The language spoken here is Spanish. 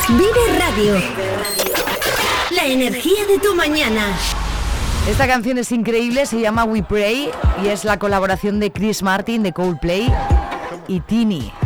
Vive Radio. La energía de tu mañana. Esta canción es increíble, se llama We Pray y es la colaboración de Chris Martin de Coldplay y Tini.